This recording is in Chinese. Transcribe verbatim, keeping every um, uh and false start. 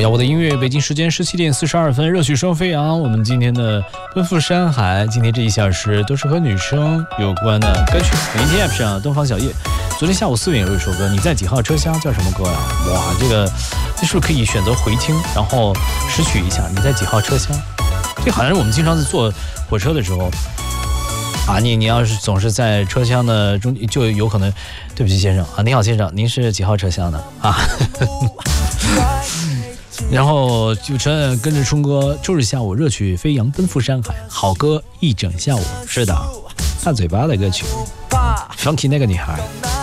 我的音乐，北京时间十七点四十二分，热血双飞扬。我们今天的奔赴山海，今天这一小时都是和女生有关的歌曲。明天 App 上东方小叶，昨天下午四点有一首歌，你在几号车厢？叫什么歌呀？哇，这个这是不是可以选择回听，然后拾取一下？你在几号车厢？这好像是我们经常在坐火车的时候啊，你你要是总是在车厢的中，就有可能，对不起先生啊，你好先生，您是几号车厢的啊？然后就跟跟着冲哥，周日下午热血飞扬，奔赴山海，好歌一整下午。是的，大嘴巴的歌曲 ，Funky 那个女孩。